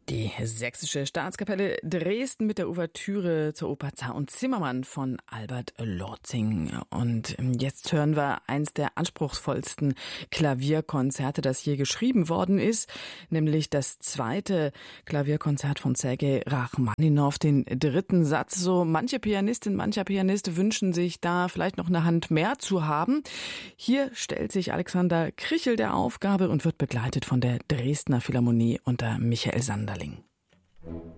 Die Sächsische Staatskapelle Dresden mit der Ouvertüre zur Oper Zar und Zimmermann von Albert Lortzing. Und jetzt hören wir eins der anspruchsvollsten Klavierkonzerte, das je geschrieben worden ist, nämlich das zweite Klavierkonzert von Sergei Rachmaninow, den dritten Satz. So manche Pianistin, mancher Pianist wünschen sich da vielleicht noch eine Hand mehr zu haben. Hier stellt sich Alexander Krichel der Aufgabe und wird begleitet von der Dresdner Philharmonie unter Michael Sanderling.